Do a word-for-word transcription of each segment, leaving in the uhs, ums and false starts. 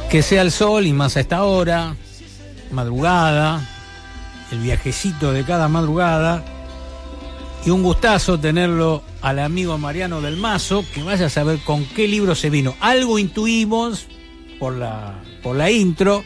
Que sea el sol y más a esta hora, madrugada, el viajecito de cada madrugada. Y un gustazo tenerlo al amigo Mariano del Mazo, que vaya a saber con qué libro se vino. Algo intuimos por la, por la intro,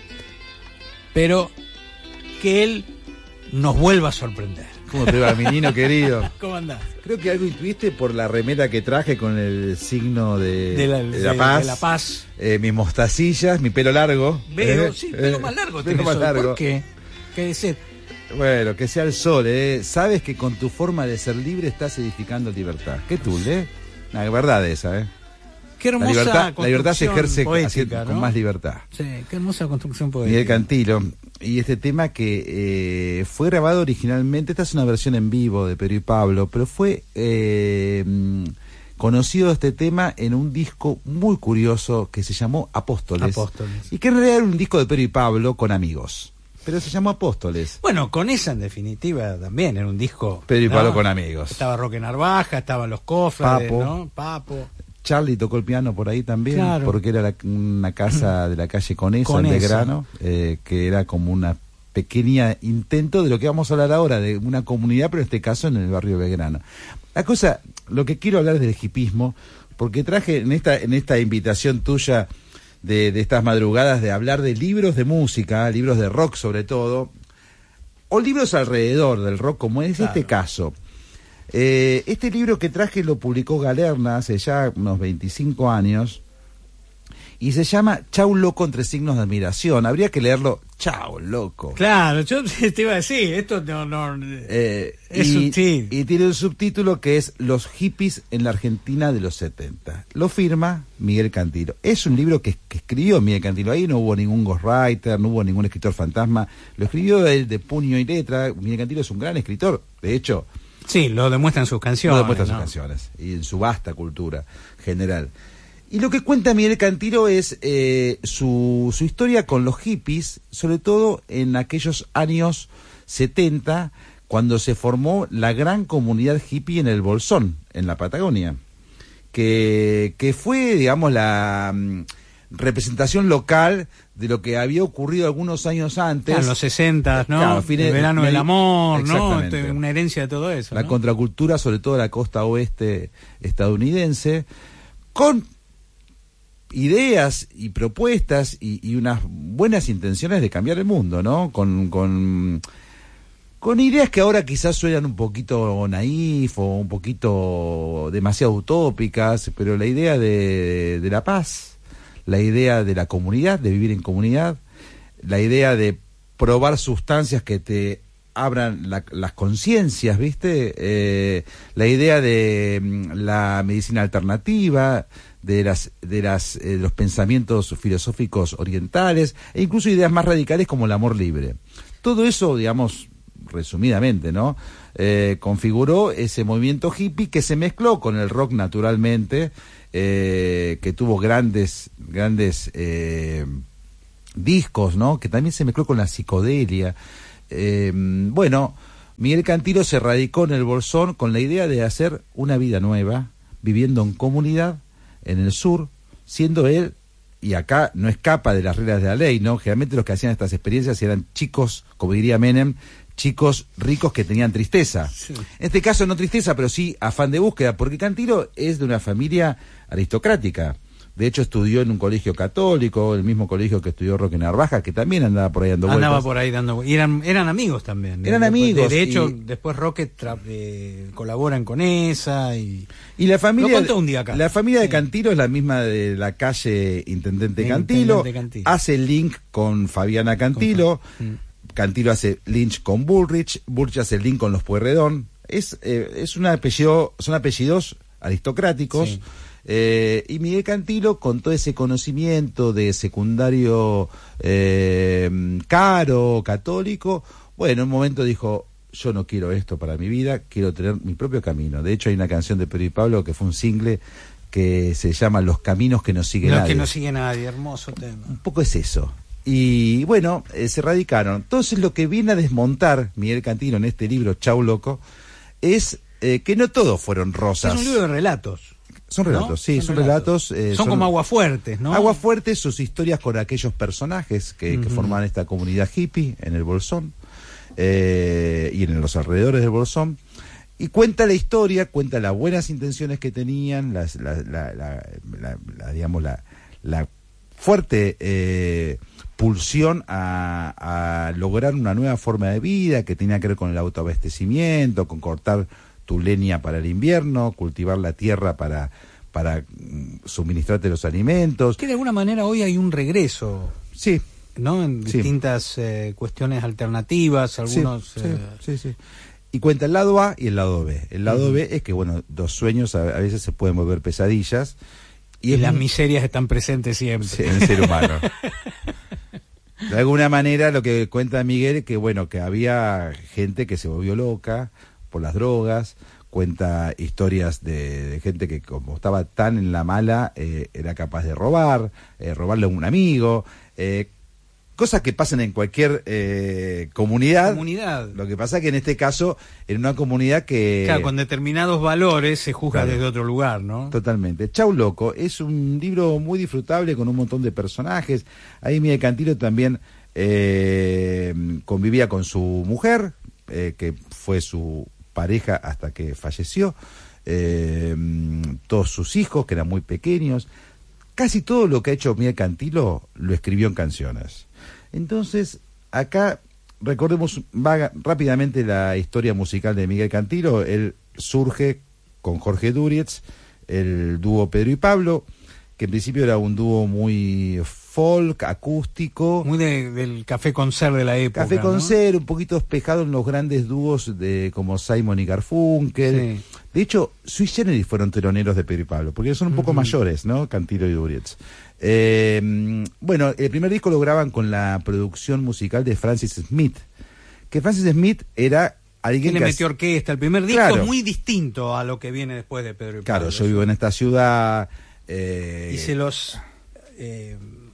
pero que él nos vuelva a sorprender. ¿Cómo te va, mi niño querido? ¿Cómo andás? Creo que algo intuiste por la remera que traje con el signo de, De la, de la de- paz. de la paz. Eh, mis mostacillas, mi pelo largo. Veo, Eh, sí, eh, pelo más largo pelo tenés más hoy. largo. ¿Por qué? ¿Qué decir? Bueno, que sea el sol, ¿eh? Sabes que con tu forma de ser libre estás edificando libertad. ¿Qué tú, eh? La verdad esa, ¿eh? Qué La hermosa libertad, la libertad se construcción ejerce poética, haciendo- con ¿no? más libertad. Sí, qué hermosa construcción poética. Miguel Cantilo. Y este tema que eh, fue grabado originalmente, esta es una versión en vivo de Pedro y Pablo, pero fue eh, mm, conocido este tema en un disco muy curioso que se llamó Apóstoles. Apóstoles. Y que en realidad era un disco de Pedro y Pablo con amigos. Pero se llamó Apóstoles. Bueno, con esa en definitiva también era un disco. Pedro y ¿no? Pablo con amigos. Estaba Roque Narvaja, estaban los Cofrades, Papo. ¿no? Papo. Charlie tocó el piano por ahí también, Claro. porque era la- una casa de la calle Conesa, en Conesa. Belgrano, eh, que era como una pequeña intento de lo que vamos a hablar ahora, de una comunidad, pero en este caso en el barrio de Belgrano. La cosa, lo que quiero hablar es del hipismo, porque traje en esta, en esta invitación tuya de, de estas madrugadas de hablar de libros de música, libros de rock sobre todo, o libros alrededor del rock, como es Claro. este caso. Eh, este libro que traje lo publicó Galerna hace ya unos veinticinco años y se llama Chau Loco entre signos de admiración. Habría que leerlo Chau Loco. Claro, yo te iba a decir, esto no... no Eh, es y, un- sí. y tiene un subtítulo que es Los hippies en la Argentina de los setenta. Lo firma Miguel Cantilo. Es un libro que, que escribió Miguel Cantilo. Ahí no hubo ningún ghostwriter, no hubo ningún escritor fantasma. Lo escribió él de puño y letra. Miguel Cantilo es un gran escritor. De hecho, Sí, lo demuestran sus canciones. no demuestra sus ¿no? canciones y en su vasta cultura general. Y lo que cuenta Miguel Cantilo es eh, su, su historia con los hippies, sobre todo en aquellos años setenta, cuando se formó la gran comunidad hippie en el Bolsón, en la Patagonia, que, que fue, digamos, la mm, representación local de lo que había ocurrido algunos años antes. Claro, en los sesenta, ¿no? Claro, fines- el verano del medi- amor, ¿no? Exactamente. Este, una herencia de todo eso. La ¿no? contracultura, sobre todo de la costa oeste estadounidense, con ideas y propuestas y, y unas buenas intenciones de cambiar el mundo, ¿no? Con, con, con ideas que ahora quizás suenan un poquito naif o un poquito demasiado utópicas, pero la idea de, de la paz, la idea de la comunidad, de vivir en comunidad, la idea de probar sustancias que te abran la- las conciencias, ¿viste? Eh, la idea de mm, la medicina alternativa, de las de las eh, los pensamientos filosóficos orientales e incluso ideas más radicales como el amor libre. Todo eso, digamos, resumidamente, ¿no? Eh, configuró ese movimiento hippie que se mezcló con el rock naturalmente, eh, que tuvo grandes grandes eh, discos, ¿no? Que también se mezcló con la psicodelia. Eh, bueno, Miguel Cantilo se radicó en el Bolsón con la idea de hacer una vida nueva, viviendo en comunidad, en el sur, siendo él, y acá no escapa de las reglas de la ley, ¿no? Generalmente los que hacían estas experiencias eran chicos, como diría Menem, chicos ricos que tenían tristeza. Sí. En este caso no tristeza, pero sí afán de búsqueda, porque Cantilo es de una familia aristocrática. De hecho, estudió en un colegio católico, el mismo colegio que estudió Roque Narvaja, que también andaba por ahí dando vueltas. Andaba por ahí dando... Y eran, eran amigos también. Eran De- amigos, De, de hecho, y- después Roque tra- eh, colaboran con esa y... Y la familia, Lo contó un día acá. la familia de Sí. Cantilo es la misma de la calle Intendente De Cantilo, Intendente Cantilo. hace link con Fabiana Cantilo, Mm. Cantilo hace link con Bullrich, Bullrich hace link con los Pueyrredón. Es, eh, es un apellido, son apellidos aristocráticos. Sí. Eh, y Miguel Cantilo, con todo ese conocimiento de secundario eh, caro, católico, bueno, en un momento dijo, yo no quiero esto para mi vida, quiero tener mi propio camino. De hecho, hay una canción de Pedro y Pablo que fue un single que se llama Los caminos que no sigue Los nadie. que no sigue nadie, hermoso tema. Un poco es eso. Y bueno, eh, se radicaron. Entonces lo que viene a desmontar Miguel Cantilo en este libro, Chau Loco, es eh, que no todos fueron rosas. Es un libro de relatos. Son relatos, ¿no? sí, son, son relatos. relatos. Eh, son, son como aguafuertes, ¿no? Aguafuertes, sus historias con aquellos personajes que, uh-huh. que forman esta comunidad hippie en el Bolsón eh, y en los alrededores del Bolsón. Y cuenta la historia, cuenta las buenas intenciones que tenían, las, la, la, la, la, la digamos, la, la fuerte eh, pulsión a, a lograr una nueva forma de vida que tenía que ver con el autoabastecimiento, con cortar tu leña para el invierno, cultivar la tierra para, para suministrarte los alimentos. Que de alguna manera hoy hay un regreso. Sí. ¿No? En sí. distintas eh, cuestiones alternativas, algunos... Sí, eh... sí, sí, sí. Y cuenta el lado A y el lado B. El lado uh-huh. B es que, bueno, los sueños a, a veces se pueden volver pesadillas. Y, y las muy... miserias están presentes siempre. Sí, en el ser humano. De alguna manera lo que cuenta Miguel es que, bueno, que había gente que se volvió loca por las drogas. Cuenta historias de, de gente que, como estaba tan en la mala, eh, era capaz de robar, eh, robarle a un amigo, eh, cosas que pasan en cualquier eh, comunidad. comunidad. Lo que pasa es que en este caso, en una comunidad que... Claro, con determinados valores se juzga claro, desde otro lugar, ¿no? Totalmente. Chau Loco es un libro muy disfrutable con un montón de personajes. Ahí Miguel Cantilo también eh, convivía con su mujer, eh, que fue su pareja hasta que falleció. Eh, todos sus hijos, que eran muy pequeños. Casi todo lo que ha hecho Miguel Cantilo lo escribió en canciones. Entonces, acá recordemos vaga, rápidamente la historia musical de Miguel Cantilo. Él surge con Jorge Durietz, el dúo Pedro y Pablo, que en principio era un dúo muy folk, acústico. Muy de, del Café Concert de la época. Café ¿no? Concert, un poquito despejado en los grandes dúos de como Simon y Garfunkel. Sí. De hecho, Sui Generis fueron teloneros de Pedro y Pablo, porque son un poco uh-huh. mayores, ¿no? Cantilo y Durietz. Eh, bueno, el primer disco lo graban con la producción musical de Francis Smith, que Francis Smith era alguien que le metió orquesta. El primer disco claro. es muy distinto a lo que viene después de Pedro y Pablo. Claro, yo vivo en esta ciudad. Eh, y se los eh,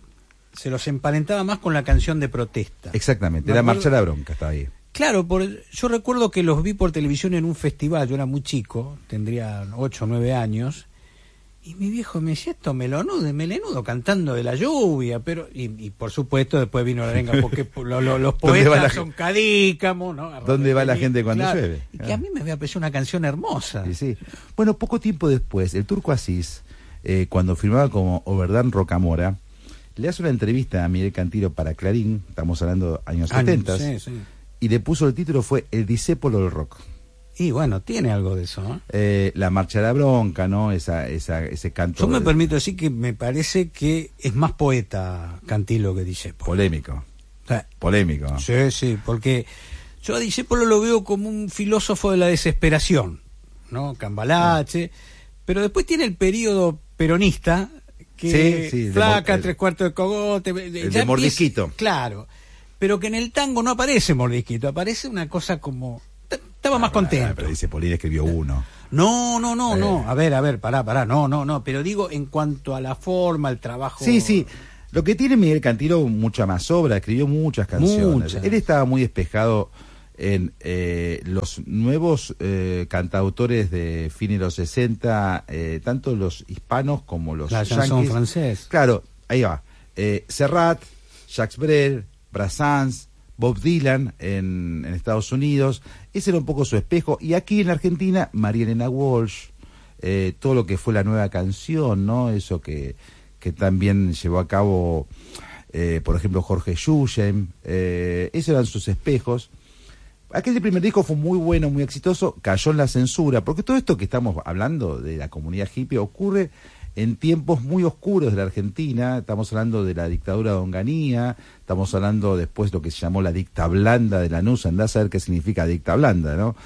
se los emparentaba más con la canción de protesta. Exactamente, era Marcha la Bronca, estaba ahí. Claro, por, yo recuerdo que los vi por televisión en un festival, yo era muy chico, tendría ocho o nueve años, y mi viejo me decía, esto melonudo, melenudo, cantando de la lluvia, pero y, y por supuesto después vino la arenga, porque lo, lo, los poetas son cadícamos, ¿no? ¿Dónde va la gente cuando claro, llueve? Y que a mí me había parecido una canción hermosa. Sí, sí. Bueno, poco tiempo después, el Turco Asís, eh, cuando firmaba como Overdán Rocamora, le hace una entrevista a Miguel Cantilo para Clarín, estamos hablando de años setenta, sí, sí. y le puso el título, fue El discépolo del rock. Y bueno, tiene algo de eso, ¿no? Eh, la Marcha de la Bronca, ¿no? Esa, esa, ese canto. Yo me de... permito decir que me parece que es más poeta Cantilo que discépolo. Polémico. Sí. Polémico. Sí, sí, porque yo a discépolo lo veo como un filósofo de la desesperación, ¿no? Cambalache, ah. pero después tiene el periodo peronista, que sí, sí, flaca, el, tres cuartos de cogote. El de mordisquito. Empieza, claro, pero que en el tango no aparece mordisquito, aparece una cosa como... Estaba más contento. Ah, pero dice Polín escribió uno. No, no, no, eh. no. A ver, a ver, pará, pará. No, no, no. Pero digo, en cuanto a la forma, el trabajo... Sí, sí. Lo que tiene Miguel Cantilo, mucha más obra, escribió muchas canciones. Muchas. Él estaba muy despejado en eh, los nuevos eh, cantautores de fines de los sesenta, eh, tanto los hispanos como los la chanson francés. Claro, ahí va. Eh, Serrat, Jacques Brel, Brassens, Bob Dylan en, en Estados Unidos. Ese era un poco su espejo. Y aquí en la Argentina, María Elena Walsh, eh, todo lo que fue la nueva canción, ¿no? Eso que, que también llevó a cabo, eh, por ejemplo, Jorge Yuyem. Eh, esos eran sus espejos. Aquel primer disco fue muy bueno, muy exitoso, cayó en la censura, porque todo esto que estamos hablando de la comunidad hippie ocurre en tiempos muy oscuros de la Argentina. Estamos hablando de la dictadura de Onganía, estamos hablando después de lo que se llamó la dicta blanda de Lanús, andá a saber qué significa dicta blanda, ¿no?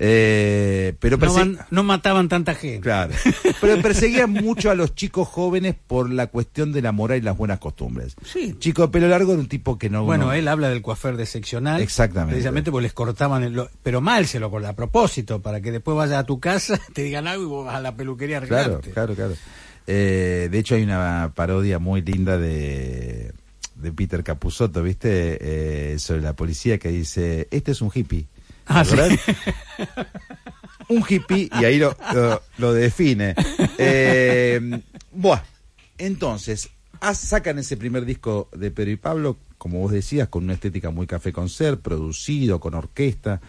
Eh, pero no, perse- van, no mataban tanta gente. Claro, pero perseguían mucho a los chicos jóvenes por la cuestión de la moral y las buenas costumbres. Sí. Chico de pelo largo era un tipo que no... Bueno, no... él habla del coafer de seccional. Exactamente. Precisamente porque les cortaban, el, pero mal se lo cortaban, a propósito, para que después vayas a tu casa, te digan algo y vos vas a la peluquería a arreglarte. Claro, claro, claro. Eh, de hecho hay una parodia muy linda de, de Peter Capusotto, ¿viste? Eh, sobre la policía que dice, este es un hippie. Ah, ¿sí? Un hippie, y ahí lo, lo, lo define. Eh, buah, entonces, ah, sacan ese primer disco de Pedro y Pablo, como vos decías, con una estética muy Café Concert, producido, con orquesta.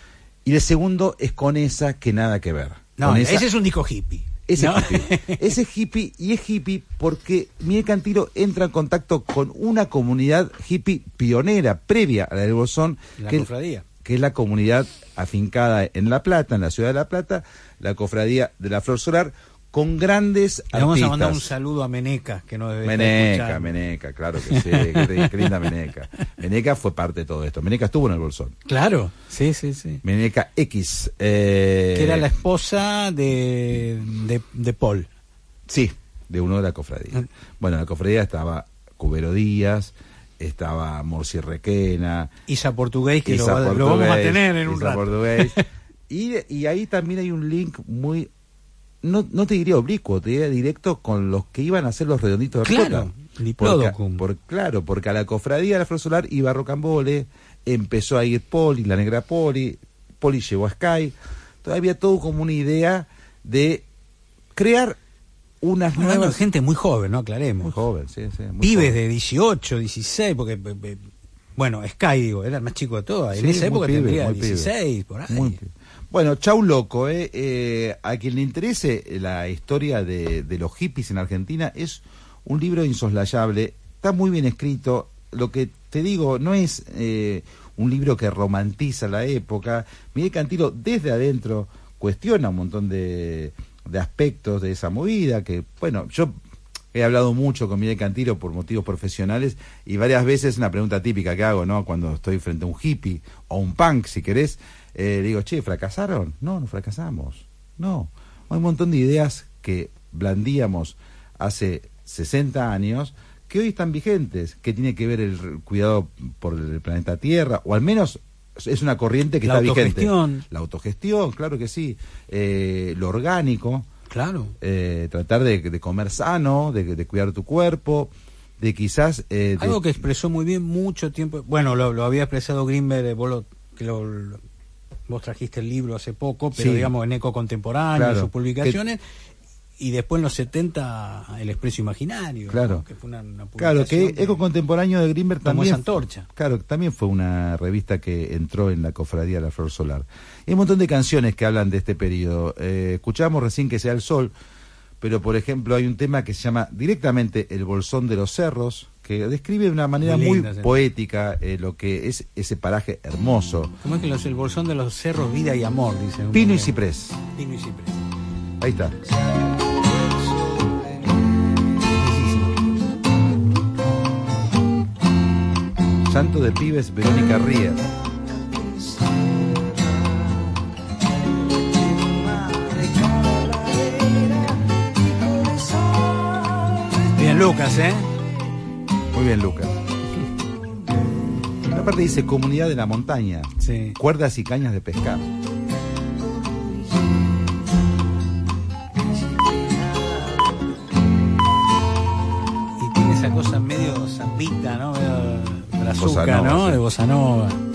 Y el segundo es con esa que nada que ver. No, con ese esa... es un disco hippie. Ese, ¿no? hippie. Ese es hippie, y es hippie porque Miguel Cantilo entra en contacto con una comunidad hippie pionera, previa a la del Bolsón, La que, cofradía. que es la comunidad afincada en La Plata, en la ciudad de La Plata, la cofradía de la Flor Solar, con grandes Le vamos artistas. a mandar un saludo a Meneca, que no debe Meneca, estar Meneca, claro que sí, qué, qué linda Meneca. Meneca fue parte de todo esto. Meneca estuvo en el Bolsón. Claro, sí, sí, sí. Meneca X. Eh... Que era la esposa de, de, de Paul. Sí, de uno de la cofradía. Bueno, en la cofradía estaba Cubero Díaz, estaba Morsi Requena, Isa Portugués, que Isa lo, lo vamos a tener en un Isa rato. Portugués. Y, y ahí también hay un link muy, no, no te diría oblicuo, te diría directo con los que iban a ser los redonditos de Claro, Diplodocum. Por, claro, porque a la cofradía de la Flor Solar iba Rocambole, empezó a ir Poli, la negra Poli, Poli llevó a Sky, todavía todo como una idea de crear unas Bueno, nuevas... gente muy joven, ¿no? Aclaremos. Muy joven, sí, sí. Muy Pibes joven. de dieciocho, dieciséis, porque... Bueno, Sky, digo, era el más chico de todas. En Sí, esa época pibe, tendría pibe. dieciséis, por ahí. Muy pibe. Bueno, chau loco, eh. Eh, a quien le interese la historia de, de los hippies en Argentina, es un libro insoslayable, está muy bien escrito. Lo que te digo, no es eh, un libro que romantiza la época. Miguel Cantilo desde adentro cuestiona un montón de, de aspectos de esa movida, que bueno, yo he hablado mucho con Miguel Cantilo por motivos profesionales, y varias veces una pregunta típica que hago, ¿no? Cuando estoy frente a un hippie o un punk, si querés, eh, digo, che, ¿fracasaron? No, no fracasamos. No. Hay un montón de ideas que blandíamos hace sesenta años que hoy están vigentes, que tiene que ver el cuidado por el planeta Tierra, o al menos es una corriente que la está autogestión. vigente. La autogestión, claro que sí. Eh, lo orgánico. Claro. Eh, tratar de, de comer sano, de, de cuidar tu cuerpo, de quizás... Eh, de... Algo que expresó muy bien mucho tiempo... Bueno, lo, lo había expresado Grinberg, vos, lo, que lo, lo, vos trajiste el libro hace poco, pero Sí. digamos en Eco Contemporáneo, Claro. sus publicaciones... Y después en los setenta, El Expreso Imaginario, Claro. ¿no? Que fue una, una Claro, que publicación Eco Contemporáneo de Grinberg tomó también... esa antorcha. Claro, también fue una revista que entró en la cofradía de la Flor Solar. Hay un montón de canciones que hablan de este periodo. Eh, escuchamos recién Que sea el sol, pero por ejemplo hay un tema que se llama directamente El Bolsón de los Cerros, que describe de una manera Muy muy, linda, sí. poética eh, lo que es ese paraje hermoso. ¿Cómo es que los, el bolsón de los cerros, vida y amor, dicen? Pino y ciprés. Pino y ciprés. Ahí está. Santo de Pibes, Verónica Ríos. Bien, Lucas, ¿eh? Muy bien, Lucas. La parte dice comunidad de la montaña, Sí. cuerdas y cañas de pescar. Y tiene esa cosa medio zambita, ¿no? Medio brazuca, Bossa nova, ¿no? sí. De bossa nova.